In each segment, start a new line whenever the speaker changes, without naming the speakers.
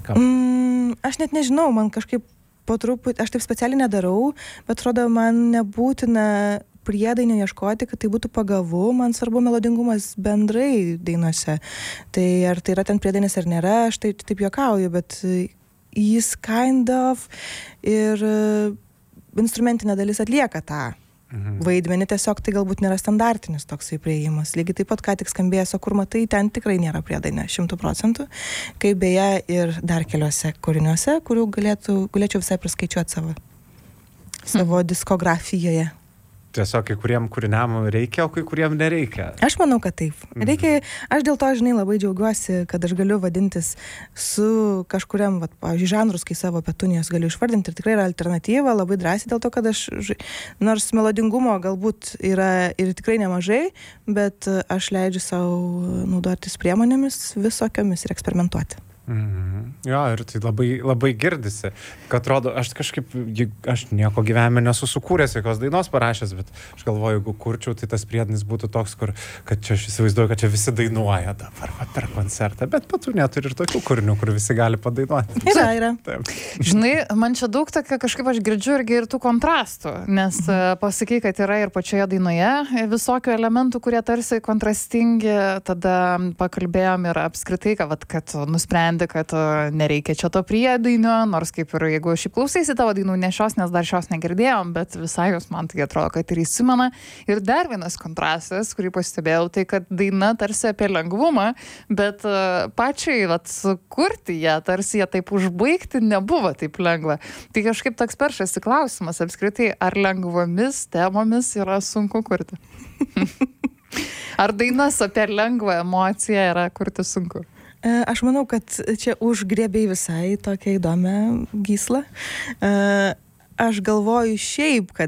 Aš net nežinau, man kažkaip po truputį, aš taip specialiai nedarau, bet atrodo, man nebūtina priedainio ieškoti, kad tai būtų pagavu, man svarbu melodingumas bendrai dainuose. Tai ar tai yra ten priedainis ar nėra, aš taip juokauju, bet jis kind of ir instrumentinė dalis atlieka tą vaidmenį, tiesiog tai galbūt nėra standartinis toksai priėjimas. Lygiai taip pat, ką tik skambėjęs, kur matai, ten tikrai nėra priedainė 100%, kaip beje ir dar keliuose kūriniuose, kurių galėčiau visai priskaičiuoti savo diskografijoje.
Tiesiog kai kuriem kūriniam reikia, o kai kuriem nereikia.
Aš manau, kad taip. Reikia, aš dėl to, žinai, labai džiaugiuosi, kad aš galiu vadintis su kažkuriam, pavyzdžiui, žanrus, kai savo petunijos galiu išvardinti ir tikrai yra alternatyva, labai drąsiai dėl to, kad aš, nors melodingumo galbūt yra ir tikrai nemažai, bet aš leidžiu savo naudotis priemonėmis visokiomis ir eksperimentuoti.
Jo, ir tai labai, labai girdisi, kad atrodo, aš nieko gyvenime nesu sukūręs, jokios dainos parašęs, bet aš galvoju, jeigu kurčiau, tai tas priedainis būtų toks, kad čia aš įsivaizduoju, kad čia visi dainuoja dabar per koncertą, bet tu neturi ir tokių kūrinių, kur visi gali padainuoti.
Yra.
Taip.
Žinai, man čia daug tokia kažkaip aš girdžiu ir tų kontrastų, nes pasakai, kad yra ir pačioje dainoje visokių elementų, kurie tarsi kontrastingi, tada pakalbėjom ir apskritai, kad nusprendė, kad nereikia čia to priedainio, nors kaip ir jeigu šiaip klausaisi tavo dainų, ne šios, nes dar šios negirdėjom, bet visai jos man tai atrodo, kad ir įsimena. Ir dar vienas kontrastas, kurį pastebėjau, tai kad daina tarsi apie lengvumą, bet pačiai sukurti ją, tarsi ją taip užbaigti nebuvo taip lengva. Tai kažkaip toks peršasi klausimas apskritai, ar lengvomis temomis yra sunku kurti? Ar dainas apie lengvą emociją yra kurti sunku?
Aš manau, kad čia užgrėbėjai visai tokią įdomią gyslą. Aš galvoju šiaip, kad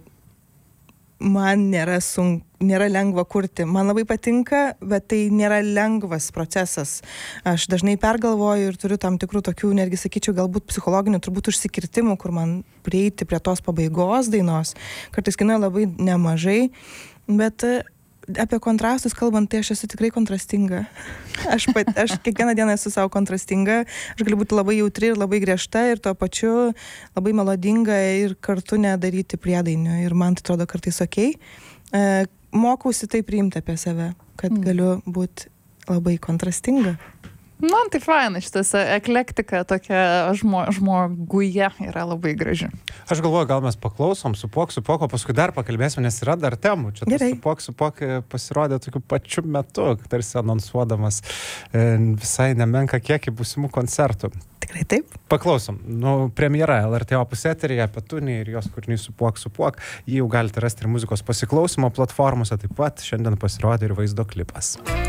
man nėra lengva kurti. Man labai patinka, bet tai nėra lengvas procesas. Aš dažnai pergalvoju ir turiu tam tikrų tokių, netgi sakyčiau, galbūt psichologinių, turbūt užsikirtimų, kur man prieiti prie tos pabaigos dainos. Kartais kainuoja labai nemažai, bet apie kontrastus kalbant, tai aš esu tikrai kontrastinga. Aš kiekvieną dieną esu savo kontrastinga. Aš galiu būti labai jautri ir labai griežta ir tuo pačiu labai melodinga ir kartu nedaryti priedainio. Ir man tai atrodo kartais okei. Mokausi tai priimti apie save, kad galiu būti labai kontrastinga.
Man tai faina, šitas eklektika tokia žmoguje yra labai graži.
Aš galvoju, gal mes paklausom Supok, o paskui dar pakalbėsime, nes yra dar temų. Čia tas Supok pasirodė tokiu pačiu metu, tarsi anonsuodamas visai nemenka kiekį būsimų koncertų.
Tikrai taip.
Paklausom. Premjera LRT Opus eteryje, Petunija ir jos kūrinys Supok. Jį jau galite rasti ir muzikos pasiklausimo platformose, taip pat šiandien pasirodė ir vaizdo klipas.